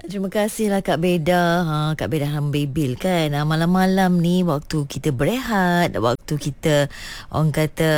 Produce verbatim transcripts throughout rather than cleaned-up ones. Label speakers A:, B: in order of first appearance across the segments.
A: Terima kasihlah Kak Beda. Ha, Kak Beda Hambibil kan. Ha, malam-malam ni waktu kita berehat, waktu kita orang kata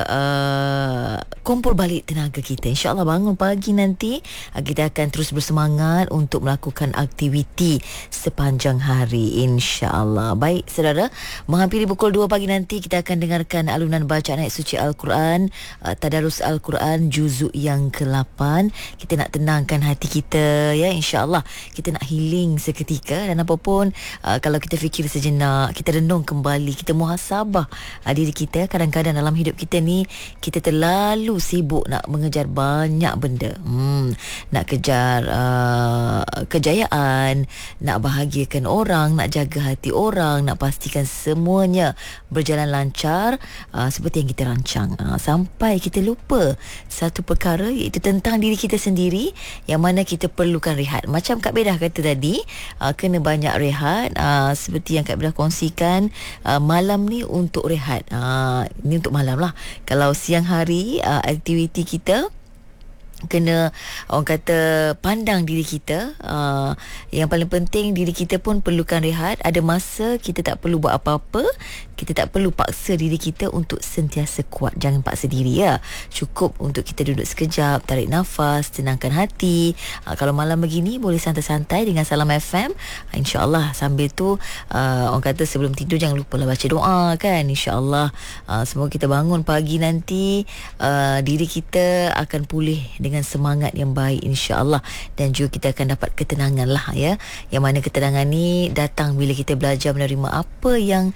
A: uh, kumpul balik tenaga kita. InsyaAllah bangun pagi nanti uh, kita akan terus bersemangat untuk melakukan aktiviti sepanjang hari, InsyaAllah. Baik saudara, menghampiri pukul dua pagi nanti kita akan dengarkan alunan bacaan ayat suci Al-Quran, uh, Tadarus Al-Quran juzuk yang ke lapan. Kita nak tenangkan hati kita ya, InsyaAllah. Kita nak healing seketika, dan apapun uh, kalau kita fikir sejenak, kita renung kembali, kita muhasabah uh, diri kita. Kadang-kadang dalam hidup kita ni kita terlalu sibuk nak mengejar banyak benda, hmm, nak kejar uh, kejayaan, nak bahagiakan orang, nak jaga hati orang, nak pastikan semuanya berjalan lancar uh, seperti yang kita rancang, uh, sampai kita lupa satu perkara, iaitu tentang diri kita sendiri, yang mana kita perlukan rehat. Macam Kak Bedah kata tadi, uh, kena banyak rehat, uh, seperti yang Kak Bedah kongsikan, uh, malam ni untuk rehat, uh, ni untuk malam lah. Kalau siang hari uh, aktiviti kita kena orang kata pandang diri kita, uh, yang paling penting diri kita pun perlukan rehat. Ada masa kita tak perlu buat apa-apa, kita tak perlu paksa diri kita untuk sentiasa kuat. Jangan paksa diri ya. Cukup untuk kita duduk sekejap, tarik nafas, tenangkan hati. uh, Kalau malam begini boleh santai-santai dengan Salam F M, uh, InsyaAllah. Sambil tu uh, orang kata sebelum tidur jangan lupa lah baca doa kan. InsyaAllah uh, semoga kita bangun pagi nanti uh, diri kita akan pulih dengan semangat yang baik, insya-Allah, dan juga kita akan dapat ketenangan lah ya. Yang mana ketenangan ni datang bila kita belajar menerima apa yang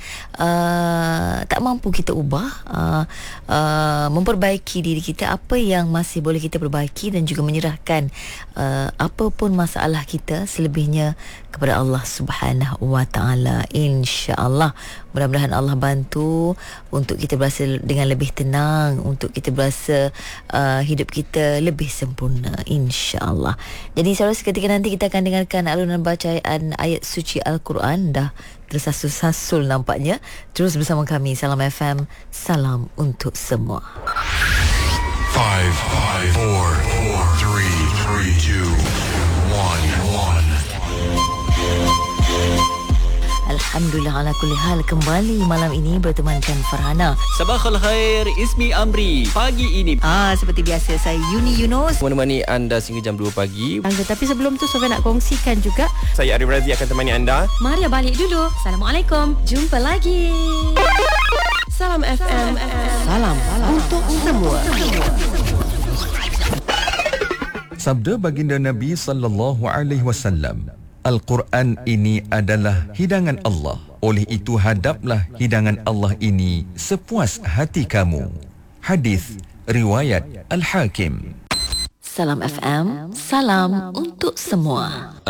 A: uh, tak mampu kita ubah, uh, uh, memperbaiki diri kita, apa yang masih boleh kita perbaiki, dan juga menyerahkan uh, apa pun masalah kita selebihnya kepada Allah Subhanahu wa taala, insya-Allah. Mudah-mudahan Allah bantu untuk kita berasa dengan lebih tenang, untuk kita berasa uh, hidup kita lebih sempurna, insya-Allah. Jadi saudara, seketika nanti kita akan dengarkan alunan bacaan ayat suci Al-Quran. Dah tersasul-sasul nampaknya. Terus bersama kami Salam F M, salam untuk semua.
B: five, five, four, four, three, three, two, one, one.
A: Alhamdulillah ala kulli hal, kembali malam ini bertemankan Farhana.
C: Sabahal khair, Ismi Amri. Pagi ini
A: Ah, seperti biasa saya Yuni Yunus
C: menemani anda sehingga jam dua pagi.
D: Tapi sebelum tu Sofia nak kongsikan juga.
C: Saya Arif Razi akan temani anda.
D: Maria balik dulu. Assalamualaikum. Jumpa lagi. Salam F M.
A: Salam, salam untuk semua.
E: Sabda baginda Nabi sallallahu alaihi wasallam, Al-Quran ini adalah hidangan Allah. Oleh itu hadaplah hidangan Allah ini sepuas hati kamu. Hadis riwayat Al-Hakim.
A: Salam F M, salam untuk semua.